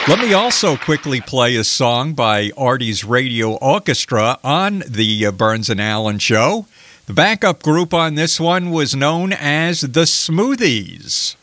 Let me also quickly play a song by Artie's Radio Orchestra on the Burns and Allen Show. The backup group on this one was known as the Smoothies.